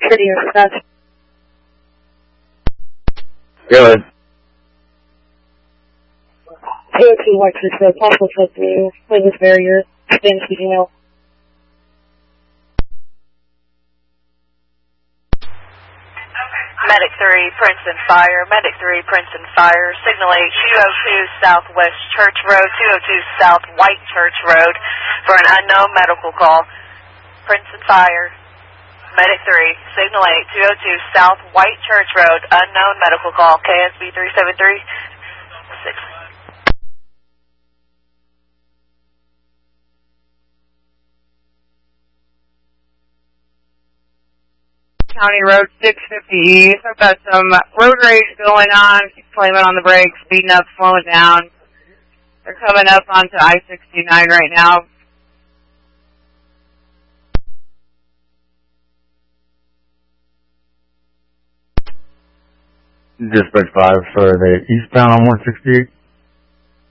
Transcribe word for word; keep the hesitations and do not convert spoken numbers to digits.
City or Scotch. Go ahead. two oh two White Church Road, possible trip to Flavis Barrier, Spanish email. Medic three, Princeton Fire, Medic three, Princeton Fire, Signal eight, two oh two Southwest Church Road, two oh two South White Church Road for an unknown medical call. Princeton Fire, Medic three, Signal eight, two oh two South White Church Road, unknown medical call, K S B three seven three six. County Road six fifty East. I've got some road rage going on, slamming on the brakes, speeding up, slowing down. They're coming up onto I sixty-nine right now. Dispatch five, sorry, they eastbound on one sixty-eight.